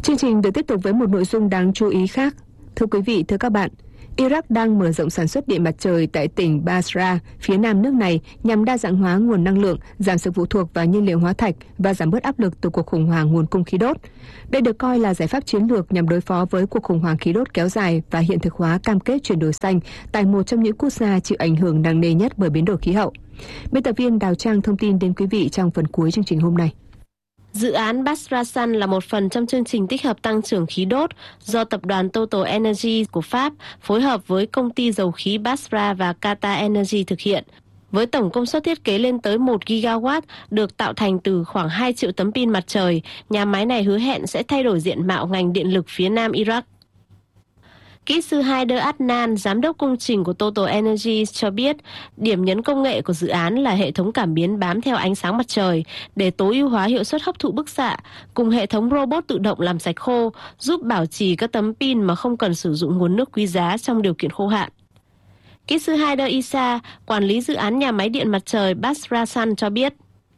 Chương trình được tiếp tục với một nội dung đáng chú ý khác. Thưa quý vị, thưa các bạn, Iraq đang mở rộng sản xuất điện mặt trời tại tỉnh Basra, phía nam nước này nhằm đa dạng hóa nguồn năng lượng, giảm sự phụ thuộc vào nhiên liệu hóa thạch và giảm bớt áp lực từ cuộc khủng hoảng nguồn cung khí đốt. Đây được coi là giải pháp chiến lược nhằm đối phó với cuộc khủng hoảng khí đốt kéo dài và hiện thực hóa cam kết chuyển đổi xanh tại một trong những quốc gia chịu ảnh hưởng nặng nề nhất bởi biến đổi khí hậu. Biên tập viên Đào Trang thông tin đến quý vị trong phần cuối chương trình hôm nay. Dự án Basra Sun là một phần trong chương trình tích hợp tăng trưởng khí đốt do tập đoàn Total Energy của Pháp phối hợp với công ty dầu khí Basra và Qatar Energy thực hiện. Với tổng công suất thiết kế lên tới 1 gigawatt được tạo thành từ khoảng 2 triệu tấm pin mặt trời, nhà máy này hứa hẹn sẽ thay đổi diện mạo ngành điện lực phía nam Iraq. Kỹ sư Haider Adnan, giám đốc công trình của Total Energy cho biết, điểm nhấn công nghệ của dự án là hệ thống cảm biến bám theo ánh sáng mặt trời để tối ưu hóa hiệu suất hấp thụ bức xạ, cùng hệ thống robot tự động làm sạch khô, giúp bảo trì các tấm pin mà không cần sử dụng nguồn nước quý giá trong điều kiện khô hạn. Kỹ sư Haider Isa, quản lý dự án nhà máy điện mặt trời Basra Sun cho biết,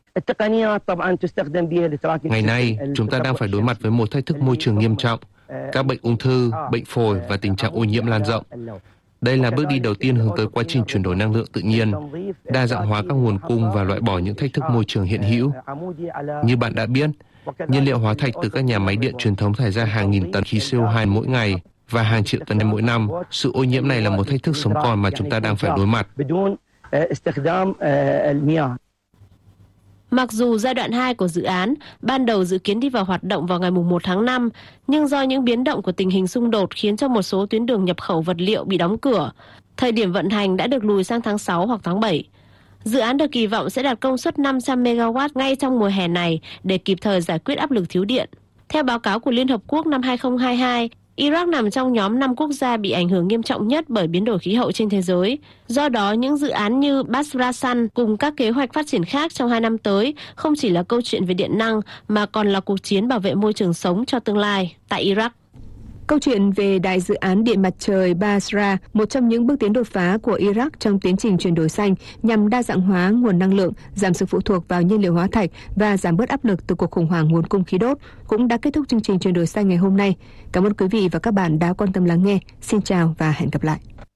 ngày nay, chúng ta đang phải đối mặt với một thách thức môi trường nghiêm trọng, các bệnh ung thư, bệnh phổi và tình trạng ô nhiễm lan rộng. Đây là bước đi đầu tiên hướng tới quá trình chuyển đổi năng lượng tự nhiên, đa dạng hóa các nguồn cung và loại bỏ những thách thức môi trường hiện hữu. Như bạn đã biết, nhiên liệu hóa thạch từ các nhà máy điện truyền thống thải ra hàng nghìn tấn khí CO2 mỗi ngày và hàng triệu tấn mỗi năm. Sự ô nhiễm này là một thách thức sống còn mà chúng ta đang phải đối mặt. Mặc dù giai đoạn 2 của dự án ban đầu dự kiến đi vào hoạt động vào ngày 1 tháng 5, nhưng do những biến động của tình hình xung đột khiến cho một số tuyến đường nhập khẩu vật liệu bị đóng cửa, thời điểm vận hành đã được lùi sang tháng 6 hoặc tháng 7. Dự án được kỳ vọng sẽ đạt công suất 500 MW ngay trong mùa hè này để kịp thời giải quyết áp lực thiếu điện. Theo báo cáo của Liên Hợp Quốc năm 2022, Iraq nằm trong nhóm 5 quốc gia bị ảnh hưởng nghiêm trọng nhất bởi biến đổi khí hậu trên thế giới. Do đó, những dự án như Basra Sun cùng các kế hoạch phát triển khác trong 2 năm tới không chỉ là câu chuyện về điện năng mà còn là cuộc chiến bảo vệ môi trường sống cho tương lai tại Iraq. Câu chuyện về đại dự án điện mặt trời Basra, một trong những bước tiến đột phá của Iraq trong tiến trình chuyển đổi xanh nhằm đa dạng hóa nguồn năng lượng, giảm sự phụ thuộc vào nhiên liệu hóa thạch và giảm bớt áp lực từ cuộc khủng hoảng nguồn cung khí đốt, cũng đã kết thúc chương trình chuyển đổi xanh ngày hôm nay. Cảm ơn quý vị và các bạn đã quan tâm lắng nghe. Xin chào và hẹn gặp lại.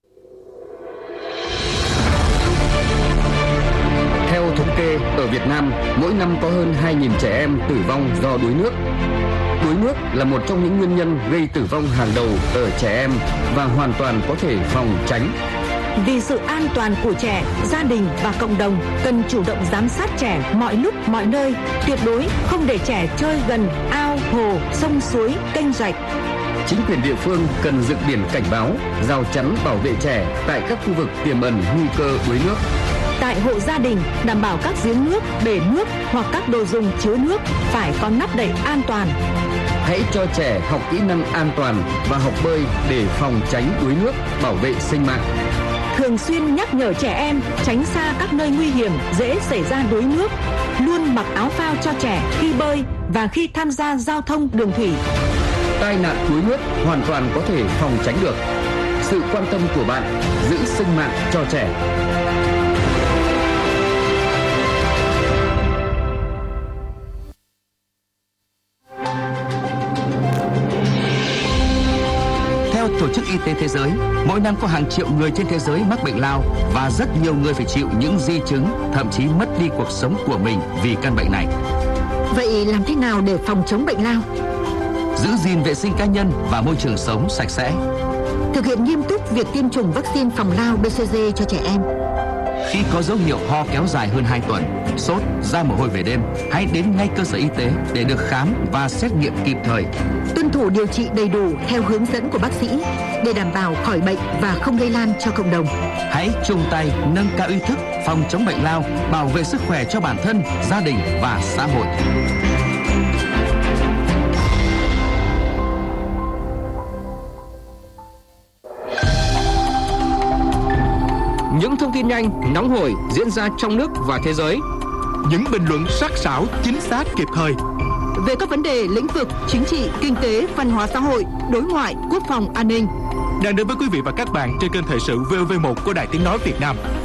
Theo thống kê, ở Việt Nam, mỗi năm có hơn 2.000 trẻ em tử vong do đuối nước. Đuối nước là một trong những nguyên nhân gây tử vong hàng đầu ở trẻ em và hoàn toàn có thể phòng tránh. Vì sự an toàn của trẻ, gia đình và cộng đồng cần chủ động giám sát trẻ mọi lúc mọi nơi, tuyệt đối không để trẻ chơi gần ao, hồ, sông suối, kênh rạch. Chính quyền địa phương cần dựng biển cảnh báo, rào chắn bảo vệ trẻ tại các khu vực tiềm ẩn nguy cơ đuối nước. Tại hộ gia đình, đảm bảo các giếng nước, bể nước hoặc các đồ dùng chứa nước phải có nắp đậy an toàn. Hãy cho trẻ học kỹ năng an toàn và học bơi để phòng tránh đuối nước, bảo vệ sinh mạng. Thường xuyên nhắc nhở trẻ em tránh xa các nơi nguy hiểm dễ xảy ra đuối nước. Luôn mặc áo phao cho trẻ khi bơi và khi tham gia giao thông đường thủy. Tai nạn đuối nước hoàn toàn có thể phòng tránh được. Sự quan tâm của bạn giữ sinh mạng cho trẻ. Tổ chức Y tế Thế giới, mỗi năm có hàng triệu người trên thế giới mắc bệnh lao và rất nhiều người phải chịu những di chứng, thậm chí mất đi cuộc sống của mình vì căn bệnh này. Vậy làm thế nào để phòng chống bệnh lao? Giữ gìn vệ sinh cá nhân và môi trường sống sạch sẽ. Thực hiện nghiêm túc việc tiêm chủng vaccine phòng lao BCG cho trẻ em. Khi có dấu hiệu ho kéo dài hơn 2 tuần, sốt, ra mồ hôi về đêm, hãy đến ngay cơ sở y tế để được khám và xét nghiệm kịp thời. Tuân thủ điều trị đầy đủ theo hướng dẫn của bác sĩ để đảm bảo khỏi bệnh và không lây lan cho cộng đồng. Hãy chung tay nâng cao ý thức phòng chống bệnh lao, bảo vệ sức khỏe cho bản thân, gia đình và xã hội. Những thông tin nhanh, nóng hổi diễn ra trong nước và thế giới. Những bình luận sắc sảo, chính xác, kịp thời về các vấn đề lĩnh vực chính trị, kinh tế, văn hóa xã hội, đối ngoại, quốc phòng, an ninh. Đang đến với quý vị và các bạn trên kênh thời sự VOV1 của Đài Tiếng nói Việt Nam.